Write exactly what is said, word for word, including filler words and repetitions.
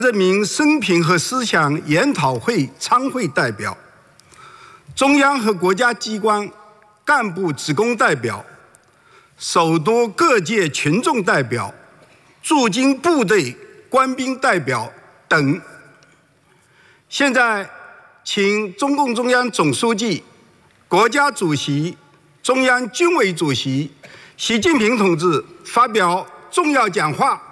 人民生平和思想研讨会参会代表、中央和国家机关干部职工代表、首都各界群众代表、驻京部队官兵代表等。现在，请中共中央总书记、国家主席、中央军委主席习近平同志发表重要讲话。